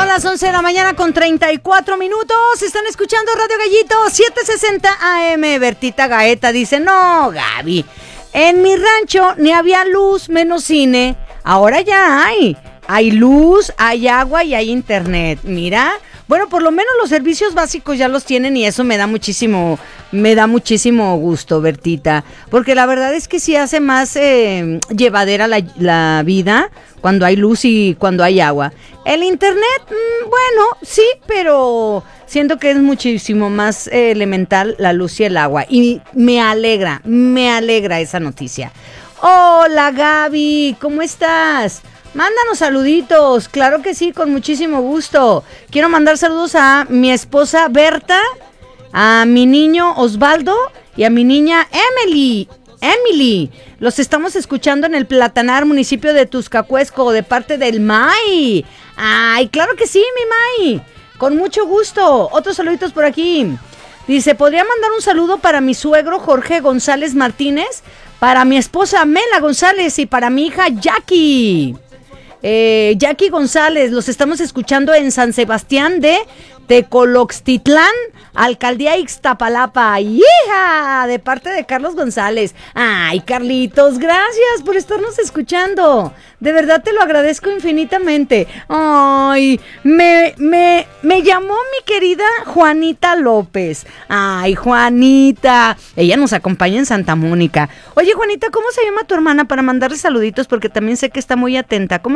Son las 11 de la mañana con 34 minutos. Están escuchando Radio Gallito 760 AM. Bertita Gaeta dice, no, Gaby, en mi rancho ni había luz, menos cine. Ahora ya hay. Hay luz, hay agua y hay internet. Mira, bueno, por lo menos los servicios básicos ya los tienen y eso me da muchísimo gusto, Bertita. Porque la verdad es que sí hace más llevadera la vida cuando hay luz y cuando hay agua. El internet, bueno, sí, pero siento que es muchísimo más elemental la luz y el agua. Y me alegra esa noticia. Hola, Gaby, ¿cómo estás? Mándanos saluditos, claro que sí, con muchísimo gusto. Quiero mandar saludos a mi esposa Berta, a mi niño Osvaldo y a mi niña Emily. Los estamos escuchando en el Platanar, municipio de Tuscacuesco, de parte del May. Ay, claro que sí, mi May, con mucho gusto. Otros saluditos por aquí. Dice, ¿podría mandar un saludo para mi suegro Jorge González Martínez? Para mi esposa Mela González y para mi hija Jackie. Jackie González, los estamos escuchando en San Sebastián de Tecoloxtitlán, Alcaldía Ixtapalapa. ¡Hija! De parte de Carlos González. Ay, Carlitos, gracias por estarnos escuchando. De verdad te lo agradezco infinitamente. Ay, me llamó mi querida Juanita López. Ay, Juanita. Ella nos acompaña en Santa Mónica. Oye, Juanita, ¿cómo se llama tu hermana para mandarle saluditos? Porque también sé que está muy atenta. ¿Cómo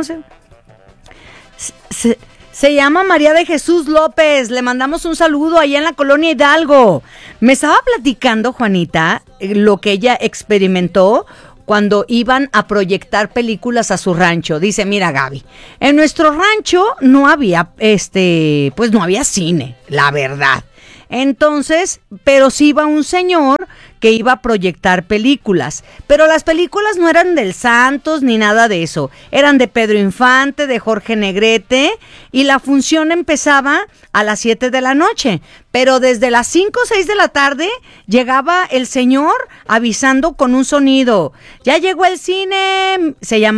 se llama María de Jesús López? Le mandamos un saludo allá en la colonia Hidalgo. Me estaba platicando, Juanita, lo que ella experimentó cuando iban a proyectar películas a su rancho. Dice, mira, Gaby, en nuestro rancho no había, pues no había cine, la verdad. Entonces, pero sí iba un señor que iba a proyectar películas, pero las películas no eran del Santos ni nada de eso, eran de Pedro Infante, de Jorge Negrete, y la función empezaba a las 7 de la noche, pero desde las 5 o 6 de la tarde llegaba el señor avisando con un sonido, ya llegó el cine,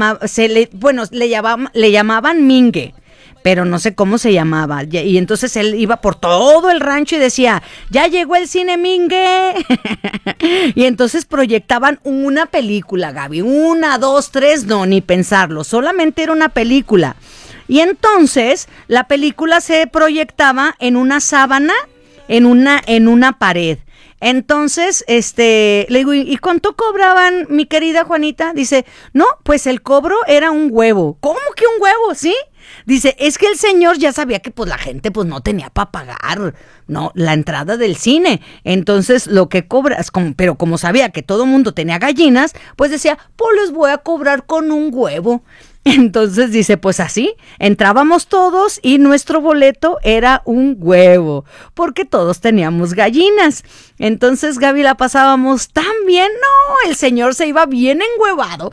le llamaban Mingue, pero no sé cómo se llamaba, y entonces él iba por todo el rancho y decía, ya llegó el cine Mingue, y entonces proyectaban una película, Gaby, 1, 2, 3, no, ni pensarlo, solamente era una película, y entonces la película se proyectaba en una sábana, en una pared. Entonces, le digo, ¿y cuánto cobraban, mi querida Juanita? Dice, no, pues el cobro era un huevo. ¿Cómo que un huevo? ¿Sí? Dice, es que el señor ya sabía que pues la gente pues no tenía para pagar, no, la entrada del cine. Entonces, lo que cobras, pero como sabía que todo mundo tenía gallinas, pues decía, pues les voy a cobrar con un huevo. Entonces dice, pues así, entrábamos todos y nuestro boleto era un huevo, porque todos teníamos gallinas. Entonces, Gaby, la pasábamos tan bien, no, el señor se iba bien enhuevado.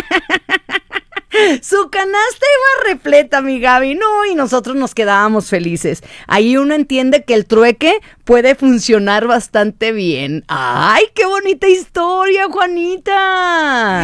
Su canasta iba repleta, mi Gaby, no, y nosotros nos quedábamos felices. Ahí uno entiende que el trueque puede funcionar bastante bien. ¡Ay, qué bonita historia, Juanita!